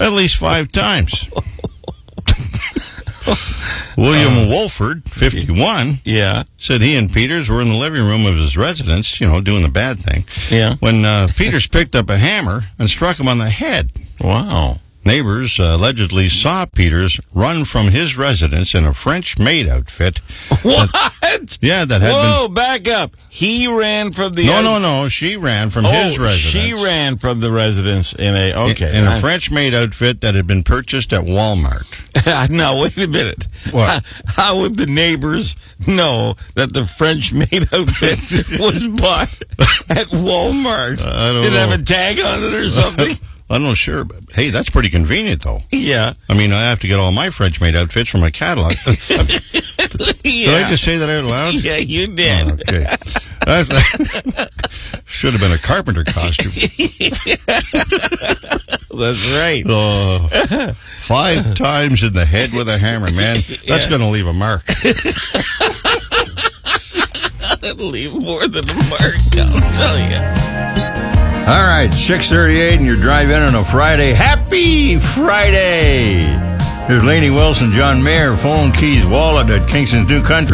At least 5 times. William Wolford, 51, said he and Peters were in the living room of his residence, doing the bad thing, when Peters picked up a hammer and struck him on the head. Wow. Neighbors allegedly saw Peters run from his residence in a French maid outfit. What? That had Whoa, back up. He ran from the... No. She ran from his residence. She ran from the residence in a French maid outfit that had been purchased at Walmart. Now, wait a minute. What? How would the neighbors know that the French maid outfit was bought at Walmart? I don't Did it know. have a tag on it or something? I'm not sure, but hey, that's pretty convenient, though. Yeah. I mean, I have to get all my French-made outfits from a catalog. Did I just say that out loud? Yeah, you did. Oh, okay. Should have been a carpenter costume. That's right. 5 times in the head with a hammer, man. That's going to leave a mark. That'll leave more than a mark, I'll tell you. All right, 6:38, and you're driving on a Friday. Happy Friday! Here's Lainey Wilson, John Mayer, Phone Keys Wallet at Kingston's New Country.